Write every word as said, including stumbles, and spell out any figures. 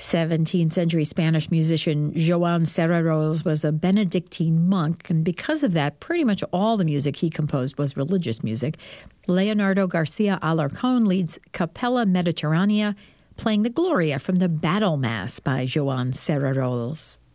seventeenth century Spanish musician Joan Serrarols was a Benedictine monk, and because of that, pretty much all the music he composed was religious music. Leonardo Garcia Alarcón leads Capella Mediterranea, playing the Gloria from the Battle Mass by Joan Serrarols.